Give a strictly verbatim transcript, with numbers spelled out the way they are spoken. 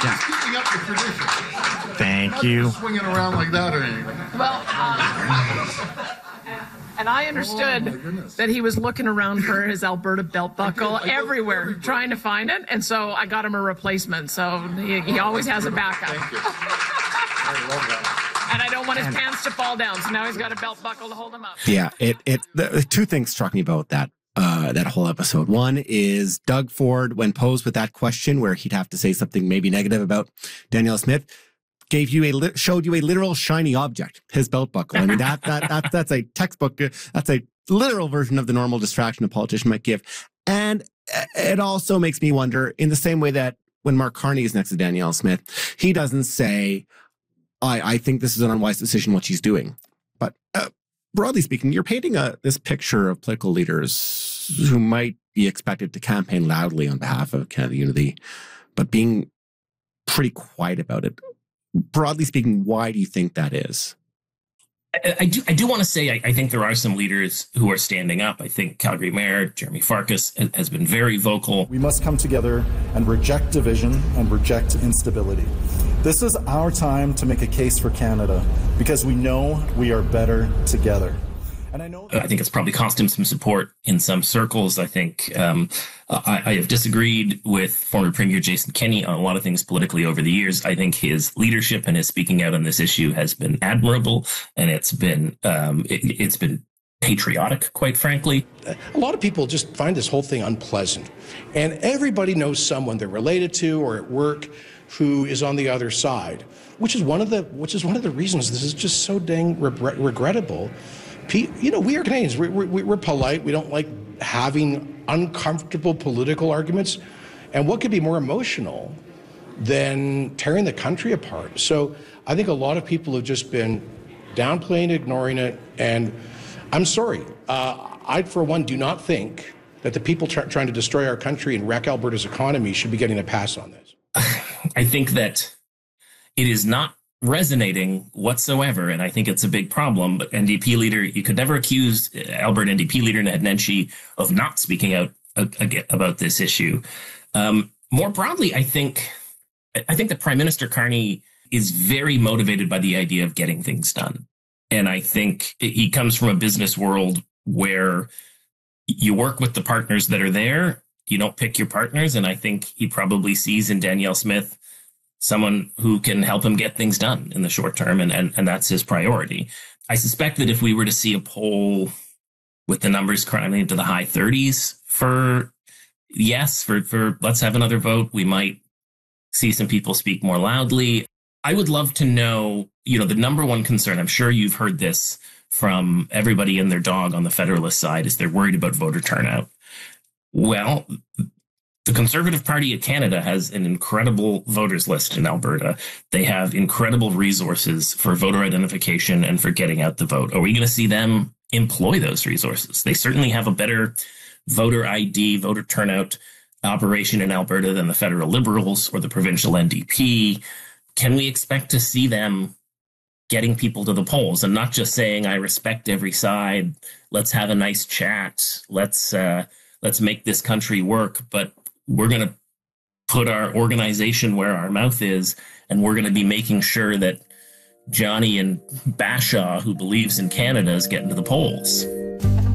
Yeah. Keeping up the tradition. Thank Not you. swinging around like that or anything. Well, um, and I understood Oh, that he was looking around for his Alberta belt buckle everywhere, everywhere, trying to find it, and so I got him a replacement. So he, he always has a backup. Thank you. I love that. And I don't want his pants to fall down, so now he's got a belt buckle to hold him up. Yeah, it it the, two things struck me about that uh, that whole episode. One is Doug Ford, when posed with that question, where he'd have to say something maybe negative about Danielle Smith, gave you a li- showed you a literal shiny object, his belt buckle. I mean that that that that's a textbook. That's a literal version of the normal distraction a politician might give, and it also makes me wonder, in the same way that when Mark Carney is next to Danielle Smith, he doesn't say, I, I think this is an unwise decision, what she's doing. But uh, broadly speaking, you're painting a this picture of political leaders who might be expected to campaign loudly on behalf of Canada Unity, but being pretty quiet about it. Broadly speaking, why do you think that is? I, I do I do want to say I, I think there are some leaders who are standing up. I think Calgary Mayor Jeremy Farkas has, has been very vocal. We must come together and reject division and reject instability. This is our time to make a case for Canada because we know we are better together. And I know I think it's probably cost him some support in some circles. I think um, I, I have disagreed with former Premier Jason Kenney on a lot of things politically over the years. I think his leadership and his speaking out on this issue has been admirable, and it's been um, it, it's been patriotic, quite frankly. A lot of people just find this whole thing unpleasant, and everybody knows someone they're related to or at work who is on the other side, which is one of the which is one of the reasons this is just so dang regret, regrettable. You know, we are Canadians. We're, we're, we're polite. We don't like having uncomfortable political arguments. And what could be more emotional than tearing the country apart? So I think a lot of people have just been downplaying, ignoring it. And I'm sorry. Uh, I, for one, do not think that the people try, trying to destroy our country and wreck Alberta's economy should be getting a pass on this. I think that it is not resonating whatsoever, and I think it's a big problem. But N D P leader, you could never accuse Alberta N D P leader Ned Nenshi of not speaking out about this issue. Um, more broadly, I think I think that Prime Minister Carney is very motivated by the idea of getting things done, and I think he comes from a business world where you work with the partners that are there. You don't pick your partners, and I think he probably sees in Danielle Smith someone who can help him get things done in the short term, and, and, and that's his priority. I suspect that if we were to see a poll with the numbers climbing into the high thirties for yes, for, for let's have another vote, we might see some people speak more loudly. I would love to know, you know, the number one concern, I'm sure you've heard this from everybody and their dog on the Federalist side, is they're worried about voter turnout. Well, the Conservative Party of Canada has an incredible voters list in Alberta. They have incredible resources for voter identification and for getting out the vote. Are we going to see them employ those resources? They certainly have a better voter I D, voter turnout operation in Alberta than the federal Liberals or the provincial N D P. Can we expect to see them getting people to the polls and not just saying, I respect every side, let's have a nice chat, let's uh, let's make this country work, but we're going to put our organization where our mouth is, and we're going to be making sure that Johnny in Bashaw, who believes in Canada, is getting to the polls.